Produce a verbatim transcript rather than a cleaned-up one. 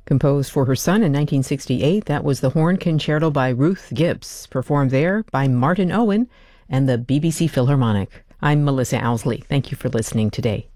Composed for her son in nineteen sixty-eight, that was the Horn Concerto by Ruth Gibbs, performed there by Martin Owen and the B B C Philharmonic. I'm Melissa Owsley. Thank you for listening today.